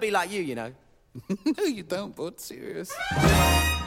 be like you know. No, you don't, bud. Serious.